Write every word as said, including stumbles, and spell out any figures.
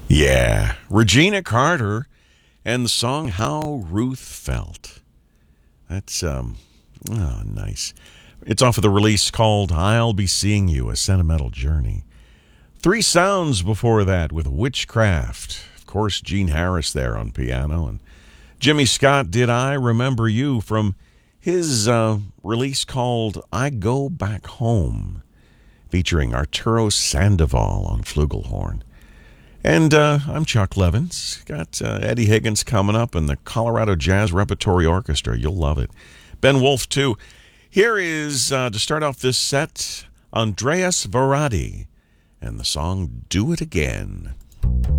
Yeah, Regina Carter and the song How Ruth Felt. That's, um, oh, nice. It's off of the release called I'll Be Seeing You, A Sentimental Journey. Three Sounds before that with Witchcraft. Of course, Gene Harris there on piano. And Jimmy Scott, Did I Remember You, from his uh, release called I Go Back Home, featuring Arturo Sandoval on flugelhorn. And uh, I'm Chuck Levins. Got uh, Eddie Higgins coming up and the Colorado Jazz Repertory Orchestra. You'll love it. Ben Wolf, too. Here is, uh, to start off this set, Andreas Varadi and the song Do It Again.